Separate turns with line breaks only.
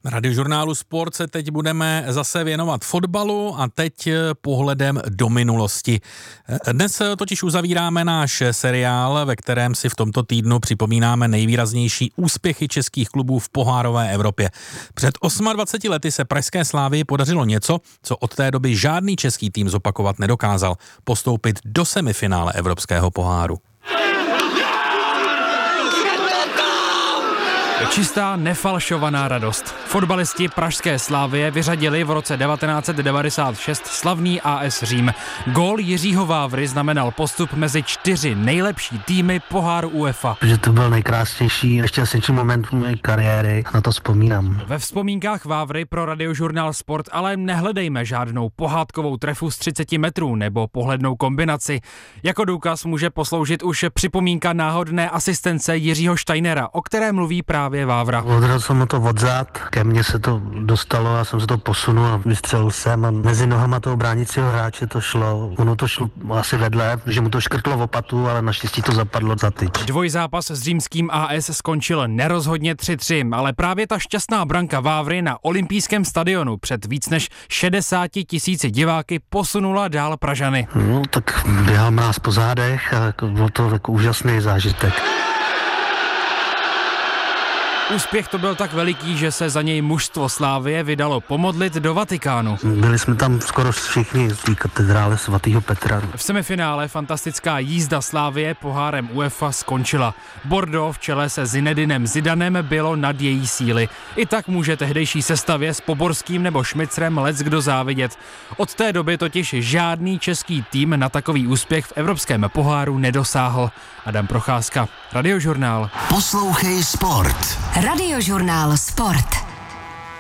Radiožurnálu Sport se teď budeme zase věnovat fotbalu a teď pohledem do minulosti. Dnes totiž uzavíráme náš seriál, ve kterém si v tomto týdnu připomínáme nejvýraznější úspěchy českých klubů v pohárové Evropě. Před 28 lety se pražské Slavii podařilo něco, co od té doby žádný český tým zopakovat nedokázal: postoupit do semifinále Evropského poháru.
Čistá, nefalšovaná radost. Fotbalisti pražské Slavie vyřadili v roce 1996 slavný AS Řím. Gól Jiřího Vávry znamenal postup mezi 4 nejlepší týmy poháru UEFA.
Že to byl nejkrásnější, nešťastnější moment mé kariéry, na to vzpomínám.
Ve vzpomínkách Vávry pro Radiožurnál Sport ale nehledejme žádnou pohádkovou trefu z 30 metrů nebo pohlednou kombinaci. Jako důkaz může posloužit už připomínka náhodné asistence Jiřího Steinera, o které mluví právě Vávra.
Odrazil jsem to odzad, ke mně se to dostalo, já jsem se to posunul a vystřelil jsem a mezi nohama toho bránícího hráče to šlo. Ono to šlo asi vedle, že mu to škrtlo v opatu, ale naštěstí to zapadlo za tyč.
Dvojzápas s římským AS skončil nerozhodně 3-3, ale právě ta šťastná branka Vávry na olympijském stadionu před víc než 60 000 diváky posunula dál Pražany.
No tak běhal mráz po zádech a byl to jako úžasný zážitek.
Úspěch to byl tak veliký, že se za něj mužstvo Slavie vydalo pomodlit do Vatikánu.
Byli jsme tam skoro všichni z té katedrály svatého Petra.
V semifinále fantastická jízda Slavie pohárem UEFA skončila. Bordeaux v čele se Zinedinem Zidanem bylo nad její síly. I tak může tehdejší sestavě s Poborským nebo Šmicrem leckdo závidět. Od té doby totiž žádný český tým na takový úspěch v evropském poháru nedosáhl. Adam Procházka, Radiožurnál.
Poslouchej Sport.
Radiožurnál Sport.